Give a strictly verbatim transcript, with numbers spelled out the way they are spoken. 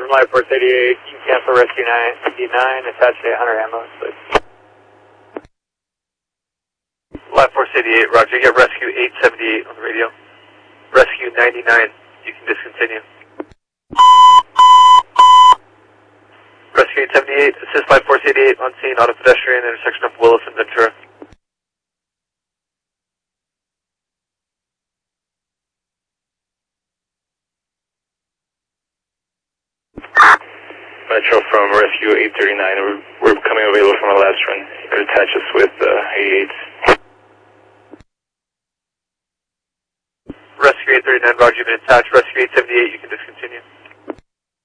from Life Force eighty-eight, you can cancel Rescue ninety-nine, attach to Hunter ambulance, please. Life Force eighty-eight, roger, you get Rescue eight seventy-eight on the radio. Rescue ninety-nine, you can discontinue. Rescue eight seventy-eight, assist Life Force eighty-eight on scene, auto pedestrian, intersection of Willis and Ventura. Metro from Rescue eight thirty-nine, we're, we're coming available from our last run. You could attach us with uh, eighty-eights. Rescue eight thirty-nine, roger, you've been attached. Rescue eight seventy-eight, you can discontinue.